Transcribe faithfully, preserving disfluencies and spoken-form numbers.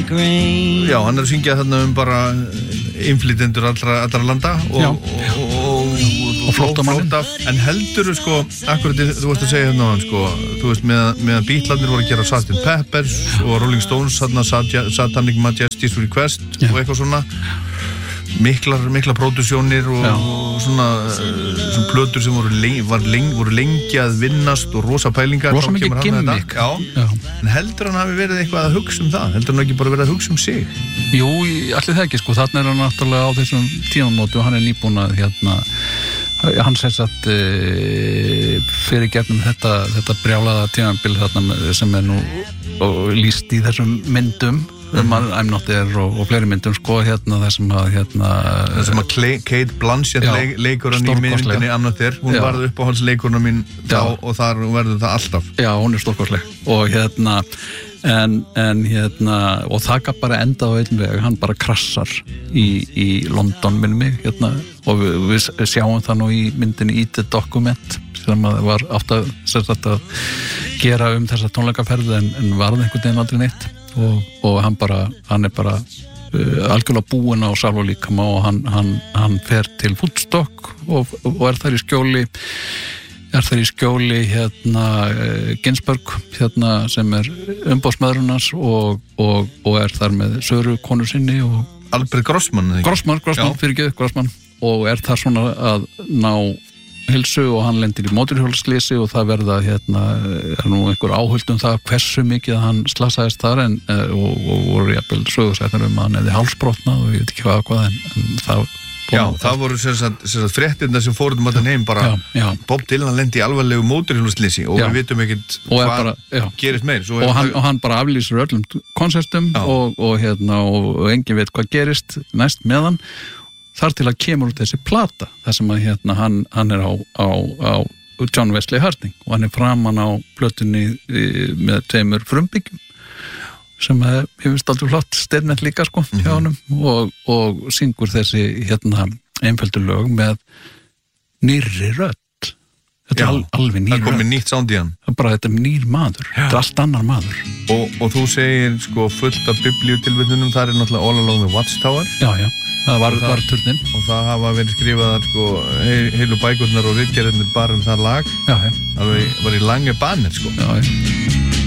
like rain. Já, hann er að syngja þarna um bara innflytjendur allra, allra landa og, og, og, og, og flóttamann. En heldurðu sko, akkurat þú varst að segja hérna á hann sko, þú veist, með, með Beatlarnir voru að gera sergeant Pepper's og Rolling Stones, þarna Satanic Majesty's Request Já. Og eitthvað svona. Miklar, miklar pródusjónir og, og svona, svona plötur sem voru lengi, var lengi, voru lengi að vinnast og rosa pælingar. Rosa mikið gimmick. Já. Já. En heldur hann hafi verið eitthvað að hugsa um það? Heldur hann ekki bara verið að hugsa um sig? Jú, allir það ekki, sko. Þarna er hann náttúrulega á þessum tímamóti og hann er nýbúinn að, hérna, hann sem sagt e, fyrir gegnum þetta, þetta brjálaða tímabil þarna sem er nú lýst í þessum myndum. Um I'm Not There og, og fleiri myndum sko hérna það sem að hérna það sem að Clay, Kate Blanchett leik, leikur hann í myndinni I'm Not There hún varð uppáhalds leikurinn mín þá og þar verður það alltaf Já, hún er stórkostleg og hérna en, en hérna og það gaf bara enda á einn veg hann bara krassar í, í London minni mig hérna og við, við sjáum það nú í myndinni Eat the Document sem að var átt að, að gera um þessa tónleikaferð en, en varð einhvern veginn aldrei neitt Og, og hann bara, hann er bara uh, algjörlega búinn á sál og líkama og hann, hann, hann fer til Woodstock og, og er þar í skjóli er þar í skjóli hérna uh, Ginsberg hérna sem er umboðsmaðurinn og, og, og er þar með Söru konu sinni og Albert Grossman Grossman, Grossman fyrirgeðu Grossman og er þar svona að ná hilsu og hann lendir í mótorhjólaslýsi og það verða hérna er nú einhver áhöld um það hversu mikið hann slasaðist þar en, og, og voru jafnvel sögursætnar um að hann hefði hálsbrotnað og ég veit ekki hvað hvað en, en það Já, það voru sem sagt, sem sagt fréttirnar sem fóruðum að það nefn bara já, já. Bob Dylan lendi í alvarlegu mótorhjólaslýsi og já. Við vitum ekkert hvað bara, gerist meir og, hann, og hann bara aflýsir öllum konsertum og, og, hérna, og, og engin veit hvað gerist næst með hann þar til að kemur út þessi plata þar sem að hérna hann, hann er á, á, á John Wesley Harding og hann er framan á plötunni með tveimur frumbyggjum sem er, ég finnst aldrei flott stefnett líka sko hjá honum og, og syngur þessi hérna einföldu lög með nýrri rödd þetta er al, alveg nýr rödd það komið nýtt sound í hann bara þetta er nýr maður, þetta er allt annar maður og, og þú segir sko fullt af biblíutilvitnunum þar er náttúrulega All Along the Watchtower já já Það var, var turnin. Og það hafa verið skrifaðar sko heil, heilu bækurnar og ritgerðirnir bara um það lag. Já, já. Það var í, var í lange banir sko. Já, já.